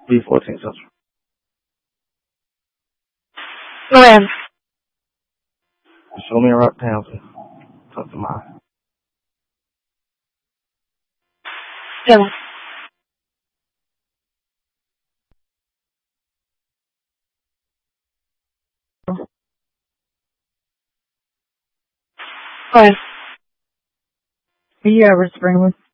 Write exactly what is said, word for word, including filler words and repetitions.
B fourteen Central. Go ahead. Show me a rock town to talk to my. Yeah. Go ahead. Are you ever Springwood?